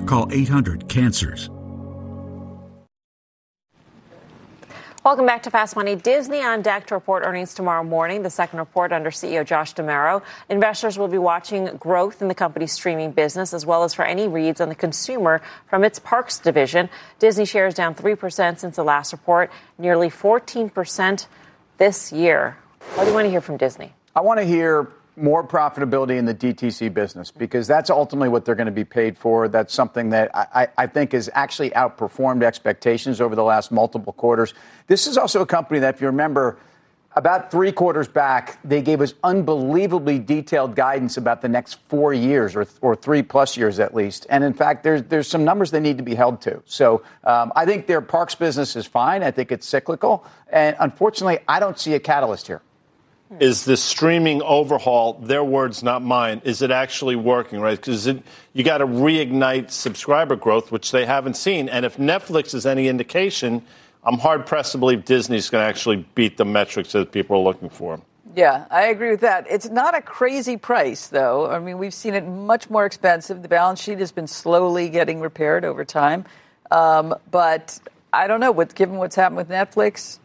Call 800-CANCERS. Welcome back to Fast Money. Disney on deck to report earnings tomorrow morning, the second report under CEO Josh D'Amaro. Investors will be watching growth in the company's streaming business, as well as for any reads on the consumer from its parks division. Disney shares down 3% since the last report, nearly 14% this year. What do you want to hear from Disney? I want to hear more profitability in the DTC business, because that's ultimately what they're going to be paid for. That's something that I think has actually outperformed expectations over the last multiple quarters. This is also a company that, if you remember, about 3 quarters back, they gave us unbelievably detailed guidance about the next 4 years or 3+ years at least. And in fact, there's some numbers they need to be held to. So I think their parks business is fine. I think it's cyclical. And unfortunately, I don't see a catalyst here. Is the streaming overhaul, their words, not mine, is it actually working, right? Because you got to reignite subscriber growth, which they haven't seen. And if Netflix is any indication, I'm hard-pressed to believe Disney's going to actually beat the metrics that people are looking for. Yeah, I agree with that. It's not a crazy price, though. I mean, we've seen it much more expensive. The balance sheet has been slowly getting repaired over time. But I don't know. Given what's happened with Netflix,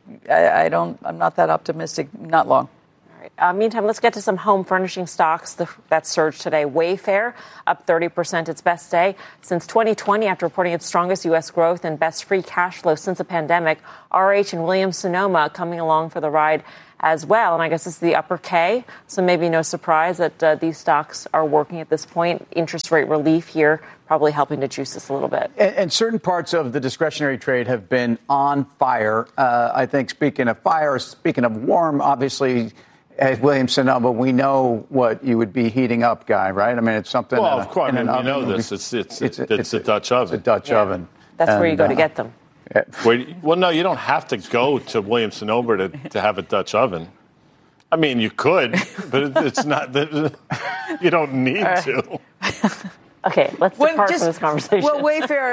I'm not that optimistic. Not long. All right. Meantime, let's get to some home furnishing stocks that surged today. Wayfair up 30%, its best day since 2020 after reporting its strongest U.S. growth and best free cash flow since the pandemic. RH and Williams-Sonoma coming along for the ride as well. And I guess this is the upper K, so maybe no surprise that these stocks are working at this point. Interest rate relief here probably helping to juice this a little bit. And certain parts of the discretionary trade have been on fire. I think speaking of fire, speaking of warm, obviously, at Williams-Sonoma, we know what you would be heating up, Guy, right? I mean, it's something. Well, of course, we know this. It's a Dutch oven. It's a Dutch oven. That's where you go to get them. Well, no, you don't have to go to Williams-Sonoma to have a Dutch oven. I mean, you could, but it's not that you don't need to. Okay, let's depart from this conversation. Well, Wayfair